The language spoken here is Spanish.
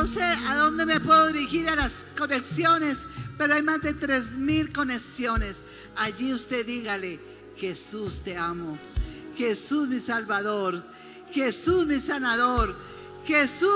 no sé a dónde me puedo dirigir a las conexiones, pero hay más de 3,000 conexiones. Allí usted dígale: Jesús, te amo. Jesús, mi Salvador. Jesús, mi sanador. Jesús.